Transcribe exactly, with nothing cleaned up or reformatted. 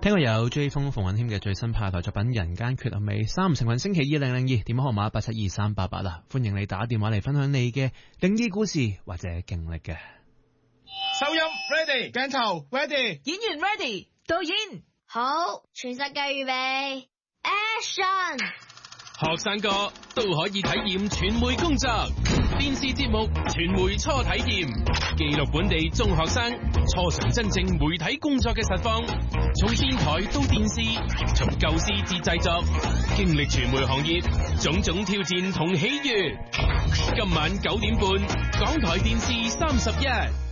聽過有追風馮允謙嘅最新派台作品《人間缺陷美》，三五成群星期二零零二，電話號碼八七二三八八啦，歡迎你打電話嚟分享你嘅靈異故事或者經歷嘅。 收音 ready， 鏡頭 ready， 演員 ready， 導演好，全世界預備 ，Action！ 學生哥都可以體驗傳媒工作，電視節目傳媒初體驗，記錄本地中學生初嘗真正媒體工作嘅實況，從電台到電視，從構思至製作，經歷傳媒行業種種挑戰同喜悅。今晚九點半，港台電視三十一。